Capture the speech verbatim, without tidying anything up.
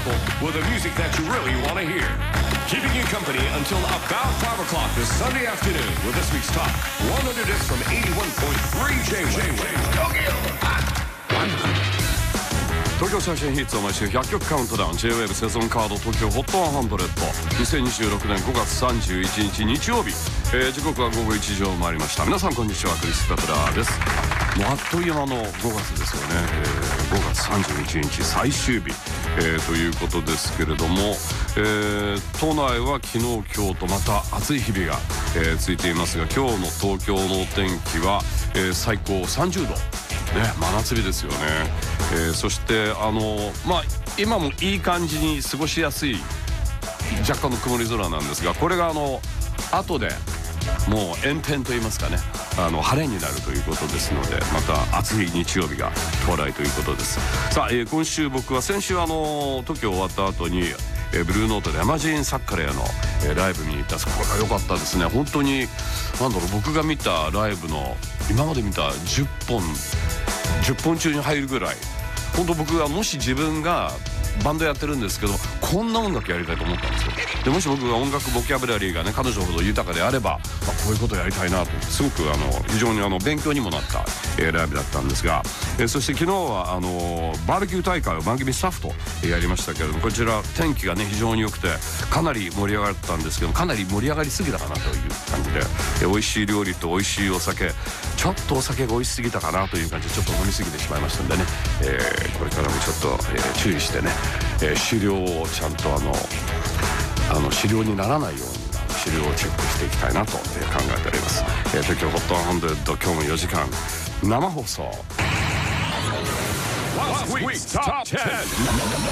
people with the music that you really want to hear. Keeping you company until about five o'clock this Sunday afternoon with this week's top one hundred hits from eighty-one point three J-Wave. Tokyo Hot one hundred. 東京最新ヒッツを毎週ひゃっきょくカウントダウン J-ウェーブ セゾンカード東京ホットハンドレッドにせんにじゅうろくねんごがつさんじゅういちにち日曜日、えー、時刻はごごいちじを回りました。皆さんこんにちは、クリス・ペプラーです。もうあっという間のごがつですよね、えー、ごがつさんじゅういちにち最終日、えー、ということですけれども、えー、都内は昨日今日とまた暑い日々が、えー、続いていますが、今日の東京のお天気は、えー、最高さんじゅうどね、真夏日ですよね、えー、そしてあのまあ今もいい感じに過ごしやすい若干の曇り空なんですが、これがあの後でもう炎天といいますかね、あの晴れになるということですので、また暑い日曜日が到来ということです。さあ、えー、今週僕は先週あの東京終わった後にえー、ブルーノートでヤマジン・サッカレアの、えー、ライブに行ったんです。これが良かったですね。本当になんだろう、僕が見たライブの今まで見たじゅっぽんじゅっぽん中に入るぐらい、本当僕がもし自分がバンドやってるんですけど、こんな音楽やりたいと思ったんですよ。でもし僕が音楽ボキャブラリーがね彼女ほど豊かであれば、まあ、こういうことやりたいなとすごくあの非常にあの勉強にもなった、えー、ライブだったんですが、えー、そして昨日はあのバーベキュー大会を番組スタッフと、えー、やりましたけれども、こちら天気がね非常に良くてかなり盛り上がったんですけど、かなり盛り上がりすぎたかなという感じで、えー、美味しい料理と美味しいお酒、ちょっとお酒が美味しすぎたかなという感じでちょっと飲みすぎてしまいましたんでね、えー、これからもちょっと、えー、注意してね、えー、資料をちゃんとあのあの資料にならないように資料をチェックしていきたいなと、えー、考えております。えー、東京ホットハンドレッド、今日もよじかん生放送。